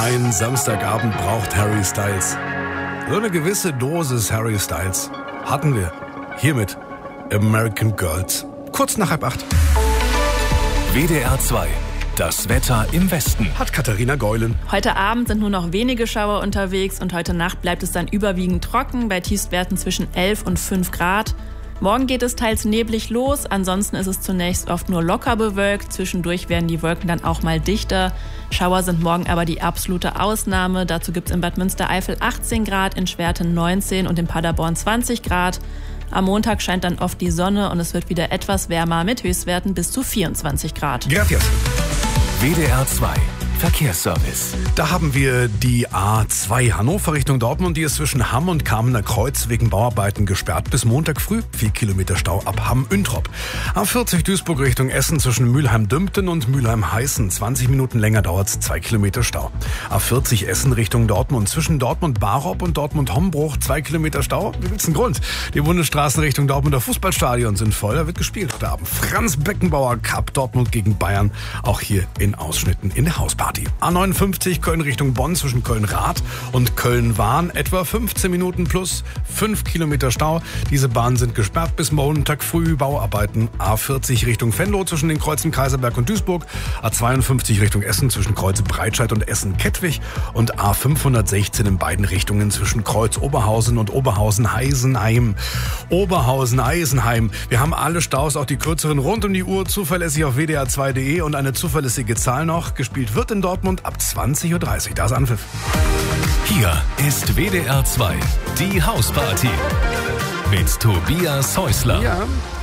Ein Samstagabend braucht Harry Styles. So eine gewisse Dosis Harry Styles hatten wir hier mit American Girls. Kurz nach 7:30. WDR 2. Das Wetter im Westen. Hat Katharina Geulen. Heute Abend sind nur noch wenige Schauer unterwegs und heute Nacht bleibt es dann überwiegend trocken bei Tiefstwerten zwischen 11 und 5 Grad. Morgen geht es teils neblig los, ansonsten ist es zunächst oft nur locker bewölkt. Zwischendurch werden die Wolken dann auch mal dichter. Schauer sind morgen aber die absolute Ausnahme. Dazu gibt es in Bad Münstereifel 18 Grad, in Schwerten 19 und in Paderborn 20 Grad. Am Montag scheint dann oft die Sonne und es wird wieder etwas wärmer mit Höchstwerten bis zu 24 Grad. Gracias. WDR 2. Verkehrsservice. Da haben wir die A2 Hannover Richtung Dortmund. Die ist zwischen Hamm und Kamener Kreuz wegen Bauarbeiten gesperrt bis Montag früh. 4 Kilometer Stau ab Hamm-Üntrop. A40 Duisburg Richtung Essen zwischen Mülheim-Dümpten und Mülheim-Heißen. 20 Minuten länger dauert's, 2 Kilometer Stau. A40 Essen Richtung Dortmund zwischen Dortmund-Barop und Dortmund-Hombruch. 2 Kilometer Stau. Da gibt's einen Grund. Die Bundesstraßen Richtung Dortmunder Fußballstadion sind voll. Da wird gespielt heute Abend. Franz Beckenbauer Cup Dortmund gegen Bayern. Auch hier in Ausschnitten in der Hausparty. A59 Köln Richtung Bonn zwischen Köln-Rath und Köln-Wahn. Etwa 15 Minuten plus 5 Kilometer Stau. Diese Bahnen sind gesperrt bis Montag früh. Bauarbeiten. A40 Richtung Venlo zwischen den Kreuzen Kaiserberg und Duisburg. A52 Richtung Essen zwischen Kreuze Breitscheid und Essen-Kettwig. Und A516 in beiden Richtungen zwischen Kreuz Oberhausen und Oberhausen-Heisenheim. Oberhausen-Eisenheim. Wir haben alle Staus, auch die kürzeren, rund um die Uhr, zuverlässig auf wdr2.de und eine zuverlässige Zahl noch. Gespielt wird in Dortmund ab 20.30 Uhr. Da ist Anpfiff. Hier ist WDR 2. Die Hausparty. Mit Tobias Häusler. Ja.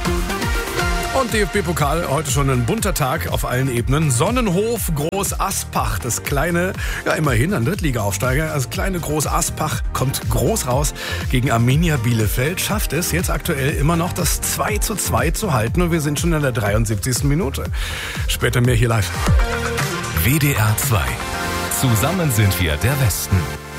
Und DFB-Pokal, heute schon ein bunter Tag auf allen Ebenen. Sonnenhof Groß Aspach, das kleine, ja immerhin ein Drittliga-Aufsteiger, das kleine Groß Aspach kommt groß raus gegen Arminia Bielefeld, schafft es jetzt aktuell immer noch das 2:2 zu halten und wir sind schon in der 73. Minute. Später mehr hier live. WDR 2. Zusammen sind wir der Westen.